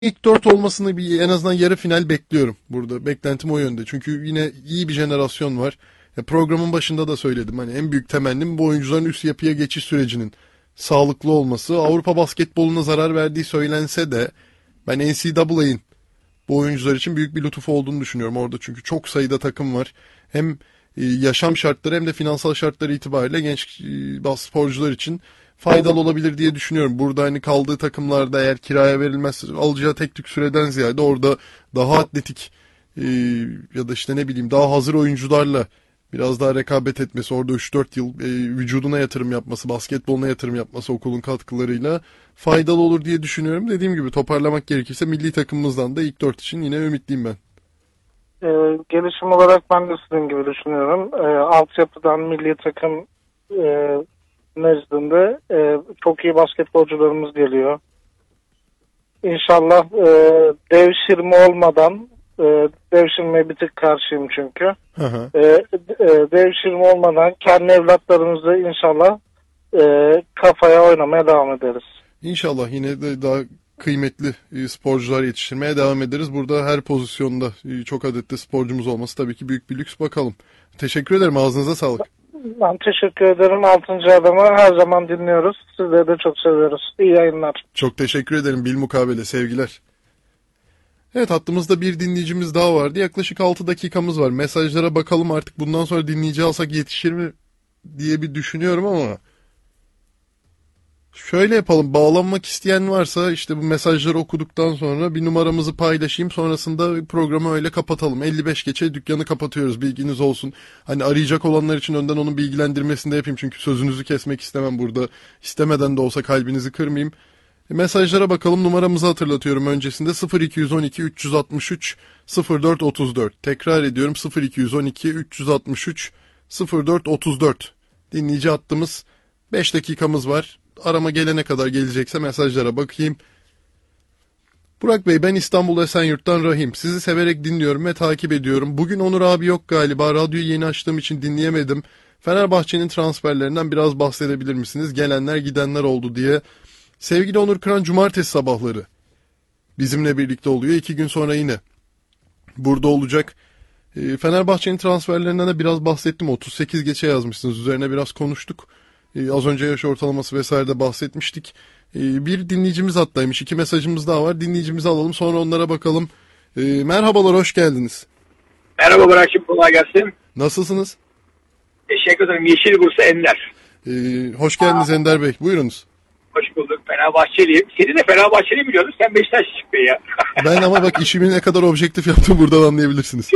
ilk 4 olmasını en azından yarı final bekliyorum burada. Beklentim o yönde. Çünkü yine iyi bir jenerasyon var. Programın başında da söyledim. Hani en büyük temennim bu oyuncuların üst yapıya geçiş sürecinin sağlıklı olması. Avrupa basketboluna zarar verdiği söylense de ben NCAA'in bu oyuncular için büyük bir lütuf olduğunu düşünüyorum orada. Çünkü çok sayıda takım var. Hem yaşam şartları hem de finansal şartları itibariyle genç sporcular için faydalı olabilir diye düşünüyorum. Burada hani kaldığı takımlarda eğer kiraya verilmez alacağı tek tük süreden ziyade orada daha atletik ya da işte ne bileyim daha hazır oyuncularla biraz daha rekabet etmesi, orada 3-4 yıl vücuduna yatırım yapması, basketboluna yatırım yapması okulun katkılarıyla faydalı olur diye düşünüyorum. Dediğim gibi toparlamak gerekirse milli takımımızdan da ilk 4 için yine ümitliyim ben. Gelişim olarak ben de sizin gibi düşünüyorum. Altyapıdan milli takım nezdinde çok iyi basketbolcularımız geliyor. İnşallah devşirme olmadan, devşirmeye bir tık karşıyım çünkü. Hı hı. Devşirme olmadan kendi evlatlarımızı inşallah kafaya oynamaya devam ederiz. İnşallah yine de daha kıymetli sporcular yetiştirmeye devam ederiz. Burada her pozisyonda çok adetli sporcumuz olması tabii ki büyük bir lüks. Bakalım. Teşekkür ederim. Ağzınıza sağlık. Ben teşekkür ederim. 6. adamı her zaman dinliyoruz. Sizleri de çok seviyoruz. İyi yayınlar. Çok teşekkür ederim. Bilmukabele. Sevgiler. Evet, hattımızda bir dinleyicimiz daha vardı. Yaklaşık 6 dakikamız var. Mesajlara bakalım, artık bundan sonra dinleyici alsak yetişir mi diye bir düşünüyorum ama şöyle yapalım. Bağlanmak isteyen varsa işte bu mesajları okuduktan sonra bir numaramızı paylaşayım. Sonrasında programı öyle kapatalım. 55 geçe dükkanı kapatıyoruz. Bilginiz olsun. Hani arayacak olanlar için önden onun bilgilendirmesini de yapayım. Çünkü sözünüzü kesmek istemem burada. İstemeden de olsa kalbinizi kırmayayım. Mesajlara bakalım. Numaramızı hatırlatıyorum öncesinde. 0212 363 0434. Tekrar ediyorum, 0212 363 0434. Dinleyici hattımız. 5 dakikamız var. Arama gelene kadar gelecekse mesajlara bakayım. Burak Bey, ben İstanbul Esenyurt'tan Rahim. Sizi severek dinliyorum ve takip ediyorum. Bugün Onur abi yok galiba. Radyoyu yeni açtığım için dinleyemedim. Fenerbahçe'nin transferlerinden biraz bahsedebilir misiniz? Gelenler gidenler oldu diye. Sevgili Onur Kıran cumartesi sabahları bizimle birlikte oluyor. 2 gün sonra yine burada olacak. Fenerbahçe'nin transferlerinden de biraz bahsettim. 38 geçe yazmışsınız. Üzerine biraz konuştuk. Az önce yaş ortalaması vesaire de bahsetmiştik. Bir dinleyicimiz hattaymış. 2 mesajımız daha var. Dinleyicimizi alalım, sonra onlara bakalım. Merhabalar, hoş geldiniz. Merhaba Burak'cığım, kolay gelsin. Nasılsınız? Teşekkür ederim. Yeşil Bursa Ender. Hoş geldiniz Ender Bey. Buyurunuz. Hoş bulduk. Fenerbahçeliyim. Seni de Fenerbahçeli biliyordun. Sen Beşiktaş çıktın ya. Ben ama bak işimi ne kadar objektif yaptım buradan anlayabilirsiniz.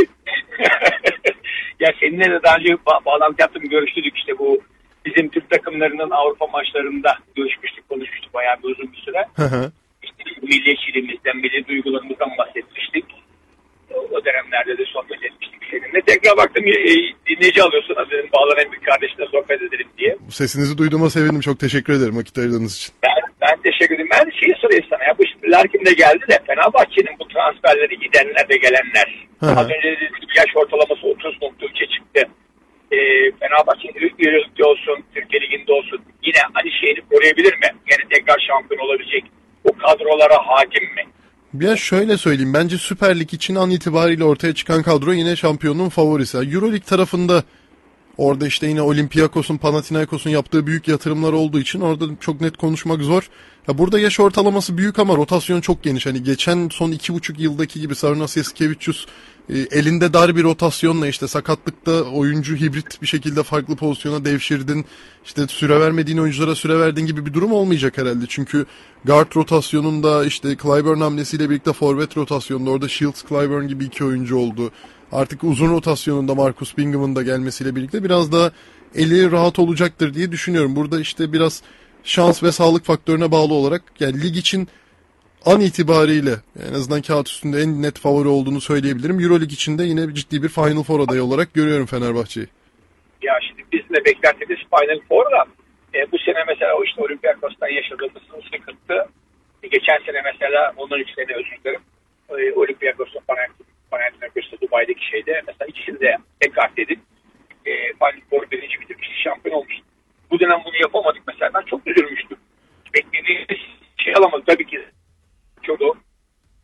Ya seninle de daha önce bağlantı yaptım, görüştük işte bu bizim Türk takımlarının Avrupa maçlarında görüşmüştük, konuşmuştuk bayağı bir uzun bir süre. İşte milliyetçiliğimizden, milli duygularımızdan bahsetmiştik. O dönemlerde de sohbet etmiştik seninle. Tekrar baktım dinleyici alıyorsun. Dedim bağlanan bir kardeşle sohbet edelim diye. Sesinizi duyduğuma sevindim. Çok teşekkür ederim vakit ayırdığınız için. Ben teşekkür ederim. Ben şeyi sorayım sana. Ya bu şimdi Larkin de geldi de Fenerbahçe'nin bu transferleri gidenler ve gelenler. Az önce dediğim gibi yaş ortalaması 30.3'e çıktı. Fenerbahçe'nin Lig'de olsun, Türkiye Ligi'nde olsun yine aynı şeyini koruyabilir mi? Yani tekrar şampiyon olabilecek o kadrolara hakim mi? Ya şöyle söyleyeyim, bence Süper Lig için an itibariyle ortaya çıkan kadro yine şampiyonun favorisi. Euroleague tarafında orada işte yine Olympiakos'un, Panathinaikos'un yaptığı büyük yatırımlar olduğu için orada çok net konuşmak zor. Ya burada yaş ortalaması büyük ama rotasyon çok geniş. Hani geçen son 2,5 yıldaki gibi Sarunas Jasikevicius elinde dar bir rotasyonla işte sakatlıkta oyuncu hibrit bir şekilde farklı pozisyona devşirdin. İşte süre vermediğin oyunculara süre verdin gibi bir durum olmayacak herhalde. Çünkü guard rotasyonunda işte Clyburn hamlesiyle birlikte forvet rotasyonunda orada Shields, Clyburn gibi 2 oyuncu oldu. Artık uzun rotasyonunda Marcus Bingham'ın da gelmesiyle birlikte biraz daha eli rahat olacaktır diye düşünüyorum. Burada işte biraz şans ve sağlık faktörüne bağlı olarak yani lig için an itibariyle en azından kağıt üstünde en net favori olduğunu söyleyebilirim. Euroleague için de yine ciddi bir Final Four adayı olarak görüyorum Fenerbahçe'yi. Ya şimdi bizim de beklentimiz Final Four'da. Bu sene mesela o işte Olympiakos'tan yaşadığımız sıkıntı. Geçen sene mesela ondan 3 sene özür dilerim. Olympiakos'un Panathinaikos'ta Dubai'deki şeyde mesela ikisini de tekrar edip Final Four birinci bitirmişti, şampiyon olmuştu. Bu dönem bunu yapamadık mesela. Ben çok üzülmüştüm. Beklediğimiz şey alamadık. Tabii ki çok o.